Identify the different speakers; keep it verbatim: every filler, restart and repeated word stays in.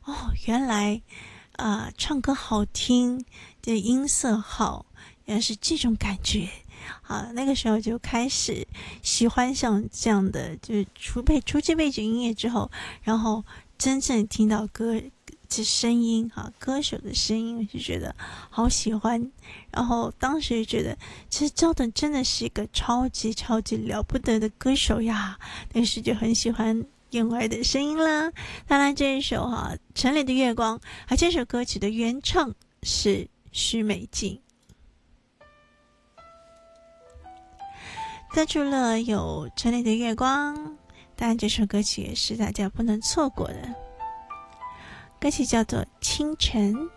Speaker 1: 哦，原来啊、呃唱歌好听，这音色好，原来是这种感觉。啊，那个时候就开始喜欢上这样的，就是除背除去背景音乐之后，然后真正听到歌这声音哈，歌手的声音，我就觉得好喜欢。然后当时就觉得，其实 Jordan 真的是一个超级超级了不得的歌手呀。那时就很喜欢燕儿的声音啦。当然这一首哈、啊，城里的月光，而这首歌曲的原唱是许美静。再除了有城里的月光，当然这首歌曲也是大家不能错过的。歌曲叫做《清晨》。